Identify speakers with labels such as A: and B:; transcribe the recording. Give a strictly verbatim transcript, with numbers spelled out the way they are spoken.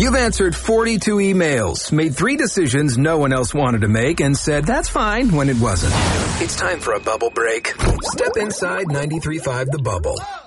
A: You've answered forty-two emails, made three decisions no one else wanted to make, and said that's fine when it wasn't. It's time for a bubble break. Step inside ninety-three point five The Bubble.